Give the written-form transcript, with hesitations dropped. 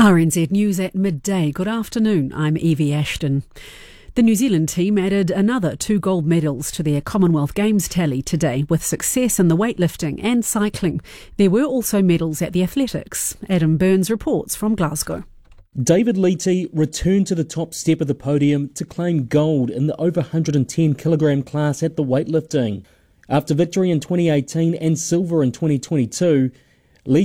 RNZ News at midday. Good afternoon, I'm Evie Ashton. The New Zealand team added another 2 gold medals to their Commonwealth Games tally today, with success in the weightlifting and cycling. There were also medals at the athletics. Adam Burns reports from Glasgow. David Leite returned to the top step of the podium to claim gold in the over 110 kilogram class at the weightlifting. After victory in 2018 and silver in 2022,